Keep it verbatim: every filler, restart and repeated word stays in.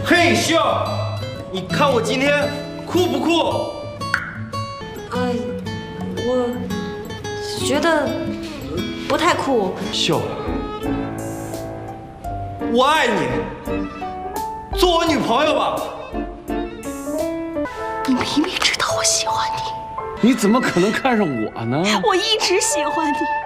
嘿，秀，你看我今天酷不酷？ 啊，我觉得不太酷。 秀，我爱你，做我女朋友吧。 你明明知道我喜欢你， 你怎么可能看上我呢？ 我一直喜欢你。